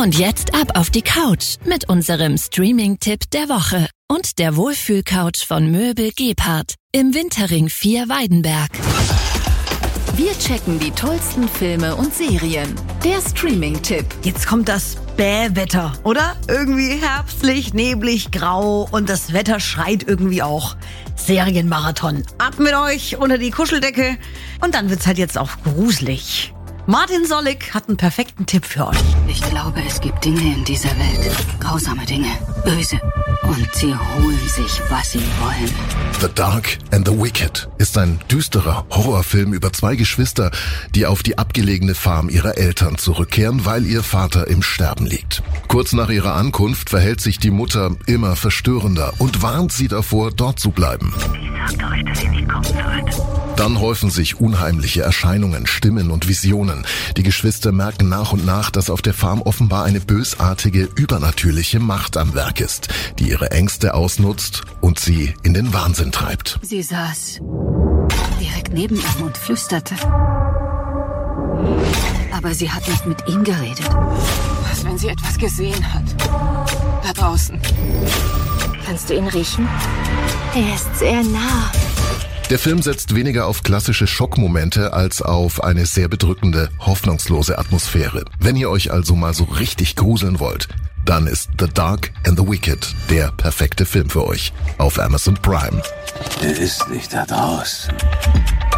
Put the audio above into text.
Und jetzt ab auf die Couch mit unserem Streaming-Tipp der Woche und der Wohlfühl-Couch von Möbel Gebhardt im Winterring 4 Weidenberg. Wir checken die tollsten Filme und Serien. Der Streaming-Tipp. Jetzt kommt das Bähwetter, oder? Irgendwie herbstlich, neblig, grau und das Wetter schreit irgendwie auch. Serienmarathon. Ab mit euch unter die Kuscheldecke und dann wird's halt jetzt auch gruselig. Martin Sollig hat einen perfekten Tipp für euch. Ich glaube, es gibt Dinge in dieser Welt, grausame Dinge, böse. Und sie holen sich, was sie wollen. The Dark and the Wicked ist ein düsterer Horrorfilm über 2 Geschwister, die auf die abgelegene Farm ihrer Eltern zurückkehren, weil ihr Vater im Sterben liegt. Kurz nach ihrer Ankunft verhält sich die Mutter immer verstörender und warnt sie davor, dort zu bleiben. Ich sagte euch, dass ihr nicht kommen sollt. Dann häufen sich unheimliche Erscheinungen, Stimmen und Visionen. Die Geschwister merken nach und nach, dass auf der Farm offenbar eine bösartige, übernatürliche Macht am Werk ist, die ihre Ängste ausnutzt und sie in den Wahnsinn treibt. Sie saß direkt neben ihm und flüsterte. Aber sie hat nicht mit ihm geredet. Was, wenn sie etwas gesehen hat? Da draußen. Kannst du ihn riechen? Er ist sehr nah. Der Film setzt weniger auf klassische Schockmomente als auf eine sehr bedrückende, hoffnungslose Atmosphäre. Wenn ihr euch also mal so richtig gruseln wollt, dann ist The Dark and the Wicked der perfekte Film für euch auf Amazon Prime. Er ist nicht da draußen.